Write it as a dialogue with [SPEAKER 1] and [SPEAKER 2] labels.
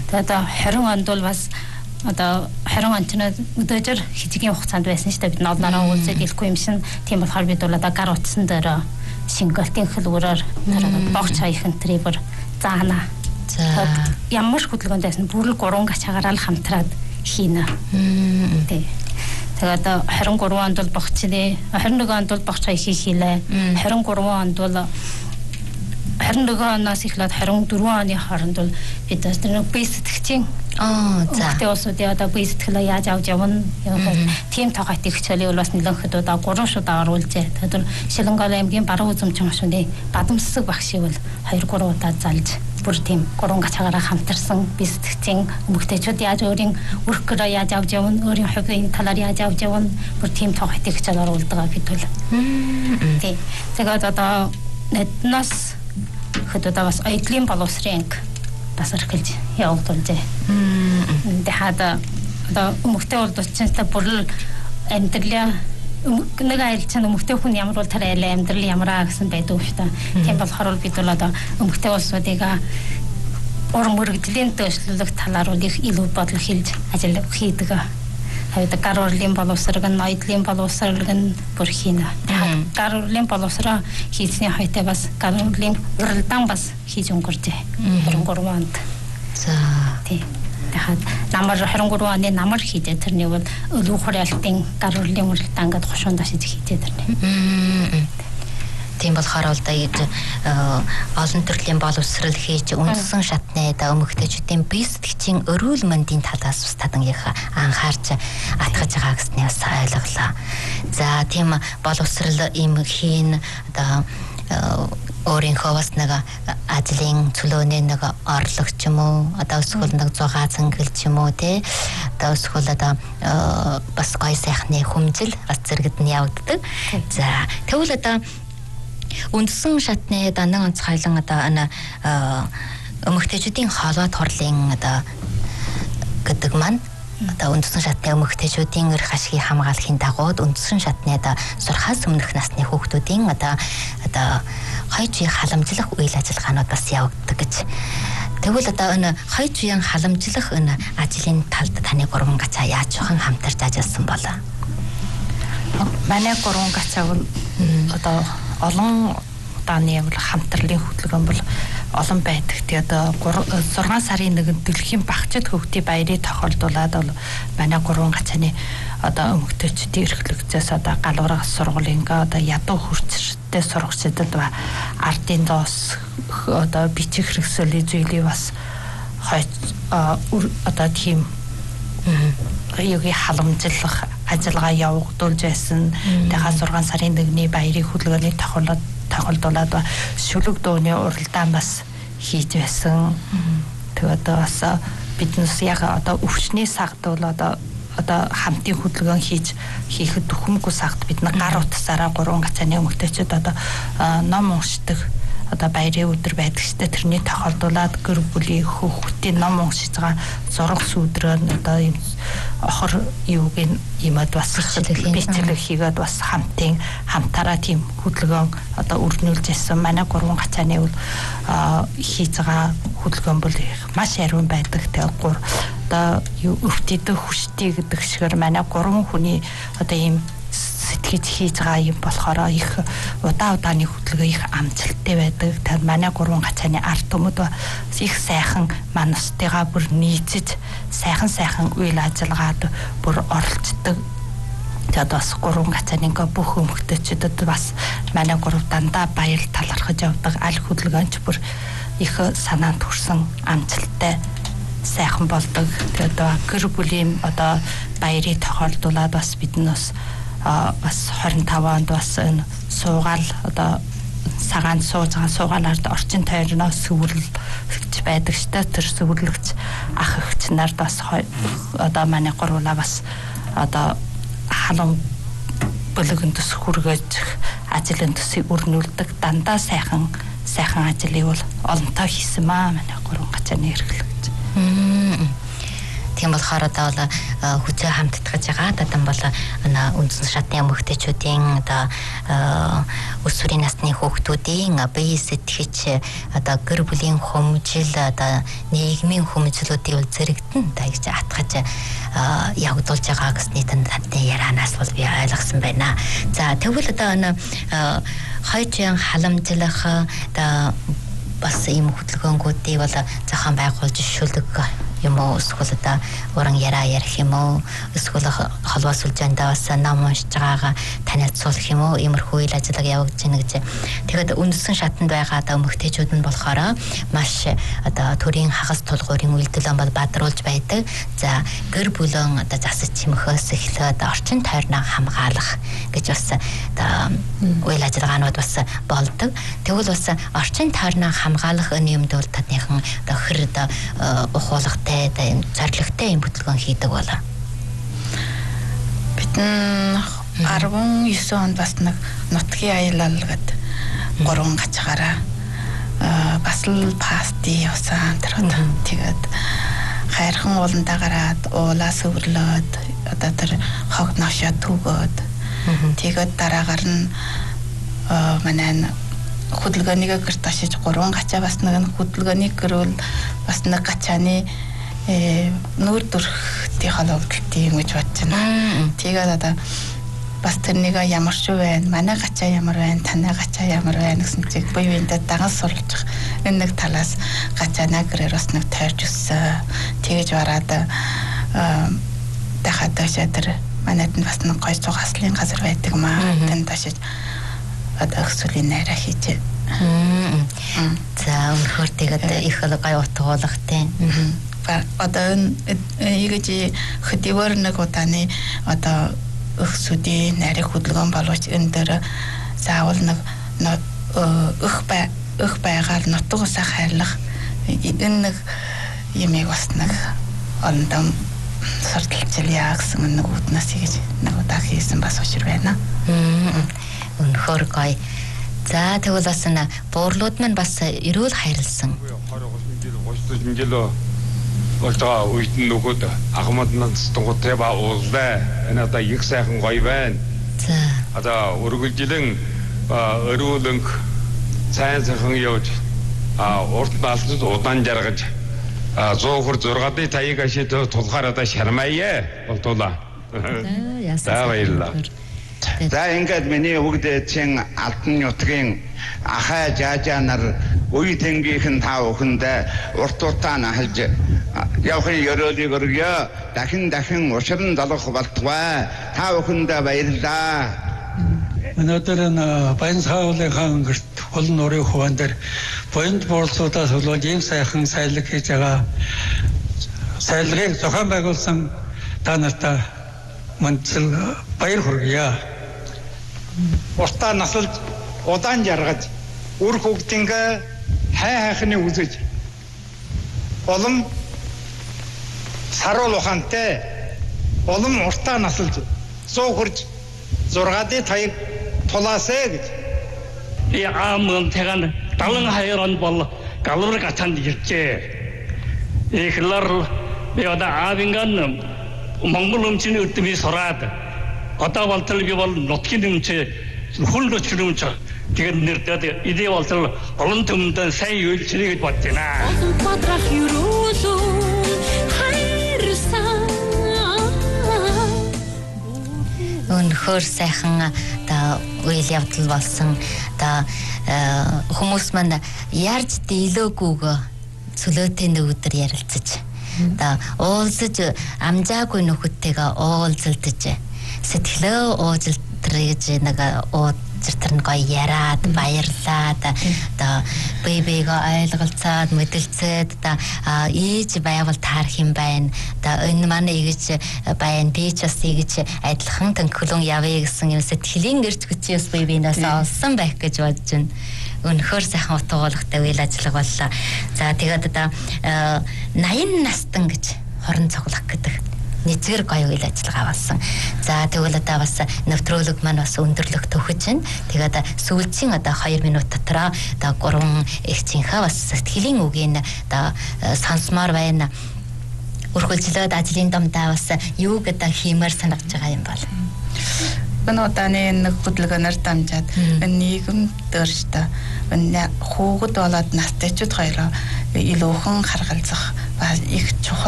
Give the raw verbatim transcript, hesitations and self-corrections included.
[SPEAKER 1] Тэгээд харин онд бол бас одоо харин онцны өдөөжөр хижигийн хугацаанд байсан шүү дээ. Бид ноолнороо уулзаад илгүй юм шин. Тийм болохоор бид бол одоо гар утсан дээр шингалтын хөлбөрөөр богч хаяхан трибер заана. За ямар хөдөлгөөнд байсан бүрэл гурван гачаагаар л хамтраад хийнэ. Тий. Тэгээд двадцать три онд бол богчны двадцать один онд бол богч хаяг хийлээ. двадцать три онд бол двадцать один оноос эхлээд двадцать дөрвөн оны хооронд бол бид тэр бие сэтгэгчийн аа за тэгээ улсуудын одоо бие сэтгэлээ яаж авч явна тийм тоогоотын хичээлийг бол бас нэлээд удаа гурван шудаа оруулжээ. Тэгэхээр Шилэнгаал аймгийн баруун үзэмжин гашууны Бадамсаг багшийг бол хоёр гурван удаа залж бүр тийм гурван гачаагаараа хамтарсан бие сэтгэгчийн эмэгтэйчүүд яаж өөрийн өрхгөрөө яаж авч явна, өөрийн хувийн талаар яаж авч явна бүр тийм тоогоотын хичээл оруулдаг бид бол. Тийм. Тэгээд одоо нэднээс хөдөөд бас айдлын боловсрын бас эрхэлж явагдуулжээ. Тэгээд одоо өмгтэй бол дутчинтай бүрл амьдралаа нэг айлчсан өмгтэй хүн ямар бол тэр айл амьдрал ямараа гэсэн байдаг шүү дээ. Тийм болохоор бид бол одоо өмгтэй улсуудыг уран мөрөгдлийн дэвшлэлх талаар бол их илүү бодлого хэлж ажил хийдэг. Тэгээд гар урлын боловсрог нь ноёдлын боловсрог нь бүр хийнэ. Гар урлын боловсроо хийсний хойтой бас гар урлын уралдаан бас хийж өнгөржээ. двадцать три онд. За тий. Тэгэхээр намар двадцать три оны намар хийжээ тэрний бол өлөө хураалтын гар урлын уралдаан гэдэг хошуунд ашиж хийжээ тэрний. Тийм болохоор бол да иж олон төрлийн боловсрал хийж үндсэн шатны да өмгтэйчүүдийн бие сэтгэгчийн өрүүл мэндийн талаас бас тадан их анхаарч атгаж байгаа гэснээ бас ойлголоо. За тийм боловсрал им хийн да өөрийнхөө бас нэг ажлын цөлөөний нэг орлого ч юм уу одоо эсвэл нэг зугаа цэнгэл ч юм уу тий одоо эсвэл одоо бас гой сайхны хүмжил бас зэрэгд нь явагддаг. За тэгвэл одоо үндсэн шатны данан онцгойлон одоо ана өмгтэйчүүдийн хоолой хурлын одоо гэдэг маань одоо үндсэн шатны өмгтэйчүүдийн эрх ашигыг хамгаалахын дагуу үндсэн шатны одоо сурхаас өмнөх насны хүүхдүүдийн одоо одоо хоёр үеийн халамжлах үйл ажиллагаанууд бас явагддаг гэж. Тэгвэл одоо энэ хоёр үеийн халамжлах энэ ажлын талд таны гурван гацаа яаж жохон хамтарч ажилласан болоо? Манай гурван гацаа бол одоо олон удааны явал хамтралын хөтөлбөр бол олон байдаг. Тэгээд зургаан сарын нэгэн дэлхийн багцад хөвгтийн баярыг тохиолдуулаад бол манай гурван гацааны одоо өмгтөчдийн эрхлэгчээс одоо галуурах сургуулийн одоо ядуу хүрчтэй сурагчдад ба ардын доос одоо бичих хэрэгслийн зүйлийг бас хойч одоо тийм юугийн халамжлах ажиллагаа явагдуулж байсан. Тэгэхээр зургаан сарын нэгний баярын хөтөлбөрийн тохиолдол тохиолдуулаад шүлэг дууны уралдаан бас хийж байсан. Тэгээд бас биднес яг одоо өвчний сагд бол одоо одоо хамтын хөтөлбөр хийж хийхэд төхөмгүй сагд бид нар гар утсаараа гурван гацааны өмгтэйчүүд одоо ном уншдаг одоо баярын өдөр байдаг ч тэрний тохиолдуулаад гэр бүлийн хүүхдийн ном уншиж байгаа зураг сүдрөө одоо юм охор юугийн юмад бас бичлэг хийгээд бас хамтын хамтараа тийм хөдөлгөөн одоо өрнүүлж ирсэн. Манай гурван гацааны бол хийж байгаа хөдөлгөөн бол маш ариун байдаг. Тэгээ гур одоо юу өвтөдөө хүчтэй гэдэг шигээр манай гурван хүний одоо ийм сэтгэж хийж байгаа юм болохоор их удаа удааны хөдөлгөөн их амжилттай байдаг. Тэгэхээр манай гурван гацааны ард түмэд их сайхан манастайгаа бүр нийцэж сайхан сайхан үйл ажиллагаад бүр оролцдог. Тэгээд бас гурван гацааны бүх өмгтэйчүүдэд бас манай гурав дандаа баяр талархаж явдаг. Аль хөдөлгөөнч бүр их санаанд хүрсэн амжилттай сайхан болдог. Тэгээд гэр бүлийн одоо баярыг тохиолдуулаад бас биднээс а бас двадцать пять онд бас энэ суугаал одоо цагаан сууж байгаа суугаанаар орчин тойрноо сүвэрлэгч байдаг штэ тэр сүвэрлэгч ах эгч нарт бас одоо манай гурвуулаа бас одоо халуун бөлгөн төс хүргэж ажлын төсийг өрнүүлдэг дандаа сайхан сайхан ажлыг бол олонтоо хийсэн маа манай гурван гацааны эрхлэгч. Тийм
[SPEAKER 2] болохоор одоо бол хүчээ хамтдагж байгаа. Дадан бол үндсэн шатны эмэгтэйчүүдийн одоо өсвөрийн насны хүүхдүүдийн бие сэтгэж одоо гэр бүлийн хөмжил одоо нийгмийн хөмжлүүдийг зэрэгдэн та гэж атгаж явагдуулж байгаа гэсний таны ярианаас бол би ойлгосон байна. За тэгвэл одоо хойчийн халамжлах одоо бас ийм хөдөлгөөнгүүдийг бол зохион байгуулж шүлдэг юм уу эсвэл одоо уран яриа ярих юм уу эсвэл холбоо сүлжээндээ бас ном уншиж байгаагаа танилцуулах юм уу иймэрхүү үйл ажиллагаа явагдаж байна гэж. Тэгээд үндсэн шатанд байгаа одоо эмэгтэйчүүд нь болохоор маш одоо төрийн хагас тулгуурын үйлдэлэн бол бадруулж байдаг. За гэр бүлэн одоо засаж чимхөөс эхлээд орчин тойрноо хамгаалах гэж бас одоо үйл ажиллагаанууд бас болдог. Тэгвэл бас орчин тойрноо хамгаалах энэ юмд бол тадныхан одоо хэр одоо ухуулах зорилготой юм хөтөлбөр хийдэг болоо.
[SPEAKER 3] Бид арван девять онд бас нэг нутгийн аялал гэдэг гурван гачгаараа бас л пасти явсан тэрхүү. Тэгээд хайрхан ууландаа гараад уулаа сөврлөөд одоо тэр хог ношоо түгөөд тэгээд дараагаар нь манай хөдөлгөөнийг гэр ташиж гурван гачаа бас нэг хөдөлгөөнийг гэрүүл бас нэг гачааны нүүр дүрхтийн холбогдлтын юм гэж бодож байна. Тэгээд одоо бас тэрнийг ямар ч вэ, манай гачаа ямар вэ, танай гачаа ямар вэ гэсэн чиг буйвэндээ даган суралцах энэ нэг талаас гачаанаа гэрээр бас нэг тойрч өссөн. Тэгэж бараад дахиад дэше тэр манайд нь бас нэг гой цугаслын газар байдаг маа. Тэнд ташиж одоо өсвөлийн найраа хийж. За өнөхөр тэгээд их гой утгуулгатай. Одоо ийгэж хөдөлгөөр нэг удааны одоо өсвөлийн найрыг хөдөлгөөн боловч энэ дээр заавал нэг өх бай өх байгаал нутг усаа хайрлах энэ нэг юмыг бас нэг ондом сурталчилъя гэсэн нэг үднэс хийж нэг удаа хийсэн бас учир байна. Өнөхөр гой. За тэгвэл бас н буурлууд маань бас эрүүл хайрлсан.
[SPEAKER 4] Олтаа үйдэн нөгөөд ахмад нас тунгутай ба уулаа. Энэ одоо их сайхан гоё байна.
[SPEAKER 2] За.
[SPEAKER 4] Одоо өргөлжилэн өрөөлөнг сайн сайхан явж а урд наалцад удаан жаргаж а зөөхөр зургааны таяг ашид тулахаар одоо шармаяа болтуулаа. За баярлалаа.
[SPEAKER 5] За ингээд миний өгд чин алтан нутгийн ахаа жаажаа нар үе тэнгийнхэн та бүхэндээ урт уртаа нахалж явахын ёроолыг өргөё. Дахин дахин ушран долох болтугай. Та бүхэндээ баярлалаа.
[SPEAKER 6] Өнөөдөр энэ баян саавлынхаа гэрт хол нурын хуван дээр боёнд буурлуудаас болоод ийм сайхан сайлаг хийж байгаа сайлагыг зохион байгуулсан та нартай мандсал баяр хүргье.
[SPEAKER 7] Уртаа насалж удаан жаргаж үр хөвгтингээ хай хайхны үзэж болон саруул ухаантай болон уртаа насалж зөө хурж зургааны таяг тулаасаа гэж
[SPEAKER 8] би аамын тэгэн далан хайрон бол галвар гатанд иржээ. Ихлэр би одоо аавинган Монгол өмчний өдмий сураад одоо болтол би бол нутгийн өмчөө хүн өчрөмч тэгээд нэрдээд идэ болтол олон төмөнд сайн үйлчлэе гэж бодож байна.
[SPEAKER 9] Бодрах юрулун хайрсан.
[SPEAKER 2] Өнөхөр сайхан та үйл явдал болсон та хүмүүс маань ярьж дийлөөгүйгөө цөлөөтэй нөгөөдөр ярилцаж та уулзаж амжаагүй нөхөдтэйгээ уулзалдаж сэтгэлөө уужилтрэж нэг уужилтар нь гоё яраад баярлаад одоо бэбигээ ойлголцоод мэдэлцээд одоо ээж байвал таарах юм байна. Одоо энэ манай ээж байна би ч бас ээж адилхан тэнхлэн явъя гэсэн юм сэтгэлийн эрч хүчээс бэбинээс олсон байх гэж бодож байна. Өнөхөр сайхан утгуулгатай үйл ажиллагаа боллоо. За тэгээд одоо наян настан гэж хорон цоглох гэдэг нэзгэр гоё үйл ажиллагаа болсон. За тэгвэл одоо бас нэвтрүүлэг маань бас өндөрлөх төгөж байна. Тэгээд сүүлчийн одоо хоёр минут дотроо одоо гурван эгчийнхээ бас сэтгэлийн үгийг одоо сонсомоор байна. өргөлжлөөд ажлын домдаа бас юу гэдэг хиймээр санагдж байгаа юм бол.
[SPEAKER 3] Энэ удааны нэг хөдөлгөөнөөр дамжаад нийгэм дөржтэй энэ хүүхэд болоод настайчуд хоёроо илүүхэн харгалзах их чухал